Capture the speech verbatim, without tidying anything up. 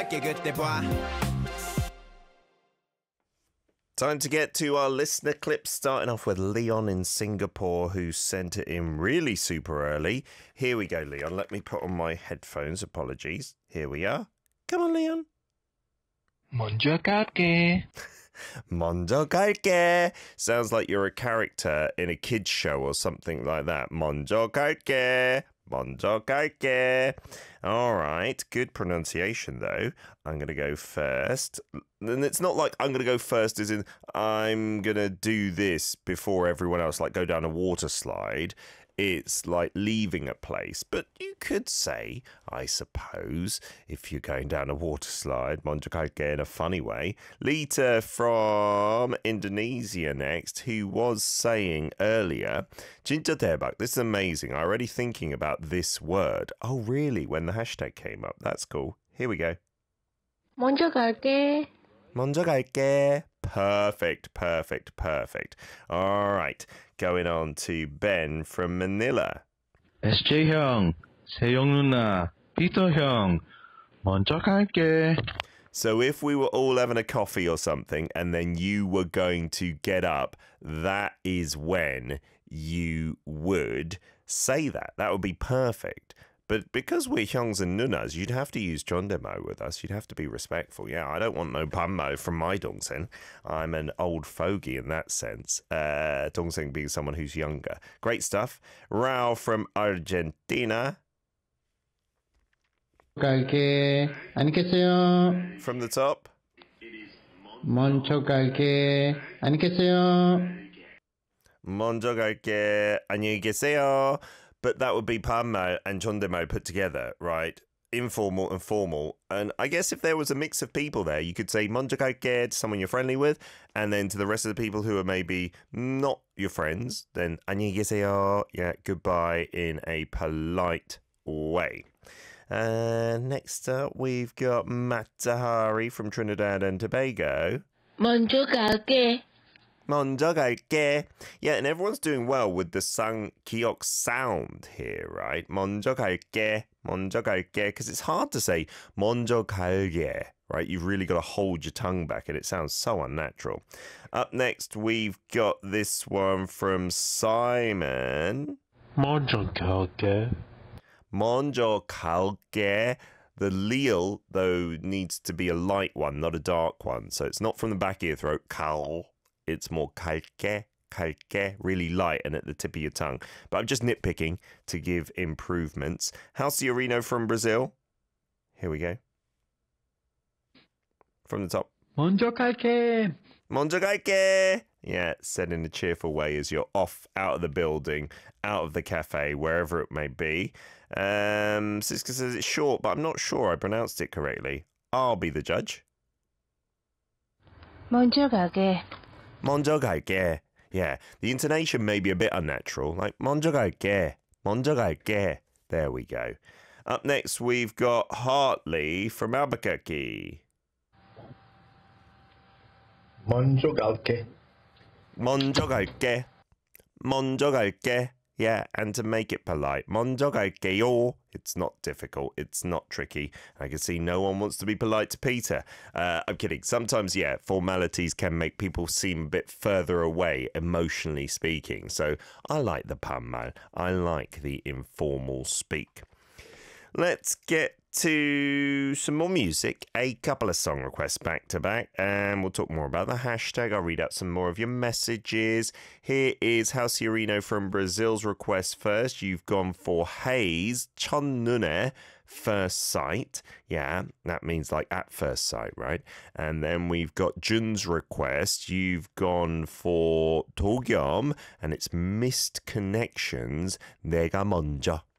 갈게 그때 봐. Time to get to our listener clips, starting off with Leon in Singapore, who sent it in really super early. Here we go, Leon. Let me put on my headphones. Apologies. Here we are. Come on, Leon. 먼저 갈게. 먼저 갈게. Sounds like you're a character in a kids show or something like that. 먼저 갈게. 먼저 갈게. All right, good pronunciation though. I'm going to go first. And it's not like I'm going to go first as in I'm going to do this before everyone else, like go down a water slide. It's like leaving a place. But you could say, I suppose, if you're going down a water slide, 먼저 갈게 in a funny way. Lita from Indonesia next, who was saying earlier, 진짜 대박, this is amazing. I'm already thinking about this word. Oh, really? When the hashtag came up. That's cool. Here we go. 먼저 갈게. 먼저 갈게. Perfect, perfect, perfect. All right, going on to Ben from Manila. 에스제이 형, 세영 누나, 피터 형, 먼저 갈게. So if we were all having a coffee or something and then you were going to get up, that is when you would say that. That would be perfect. But because we're Hyungs and Nunas, you'd have to use 존댓말 with us. You'd have to be respectful. Yeah, I don't want no 반말 from my 동생. I'm an old fogey in that sense. Uh, 동생 being someone who's younger. Great stuff. Rao from Argentina. 갈게. 안녕히 계세요. From the top. 먼저 갈게. 안녕히 계세요. 먼저 갈게. 안녕히 계세요. But that would be 반말 and 존댓말 put together, right? Informal and formal. And I guess if there was a mix of people there, you could say 먼저 갈게 to someone you're friendly with, and then to the rest of the people who are maybe not your friends, then 안녕히 계세요, yeah, goodbye in a polite way. Uh, next up, we've got Matahari from Trinidad and Tobago. 먼저 갈게. 먼저 갈게. Yeah, and everyone's doing well with the sang 기억 sound here, right? 먼저 갈게, 먼저 갈게, because it's hard to say 먼저 갈게, right? You've really got to hold your tongue back, and it sounds so unnatural. Up next, we've got this one from Simon. 먼저 갈게. 먼저 갈게. The leal, though, needs to be a light one, not a dark one. So it's not from the back of your throat, 갈. It's more 갈게, 갈게, really light and at the tip of your tongue. But I'm just nitpicking to give improvements. Halciorino from Brazil. Here we go. From the top. 먼저 갈게. 먼저 갈게. Yeah, said in a cheerful way as you're off out of the building, out of the cafe, wherever it may be. Um, Siska says it's short, but I'm not sure I pronounced it correctly. I'll be the judge. 먼저 가게. 먼저 갈게. Yeah, the intonation may be a bit unnatural, like 먼저 갈게, 먼저 갈게. There we go. Up next, we've got Hartley from Albuquerque. 먼저 갈게. 먼저 갈게. 먼저 갈게. Yeah, and to make it polite, 먼저 갈게요. It's not difficult. It's not tricky. I can see no one wants to be polite to Peter. Uh, I'm kidding. Sometimes, yeah, formalities can make people seem a bit further away, emotionally speaking. So I like the 반말. I like the informal speak. Let's get to some more music, a couple of song requests back to back, and we'll talk more about the hashtag. I'll read out some more of your messages. Here is Halciorino from Brazil's request first. You've gone for Hayes, 첫눈에, first sight. Yeah, that means like at first sight, right? And then we've got Jun's request. You've gone for 도겸, and it's missed connections, 내가 먼저.